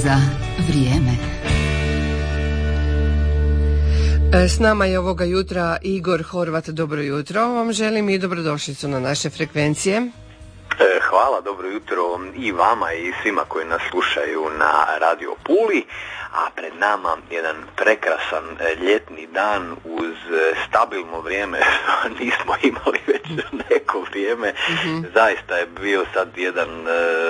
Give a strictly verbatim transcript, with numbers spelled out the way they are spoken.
za vrijeme. S nama je ovoga jutra Igor Horvat. Dobro jutro vam želim i dobrodošlicu na naše frekvencije. Hvala, dobro jutro i vama i svima koji nas slušaju na Radio Puli, a pred nama jedan prekrasan ljetni dan uz stabilno vrijeme, nismo imali već neko vrijeme, mm-hmm. Zaista je bio sad jedan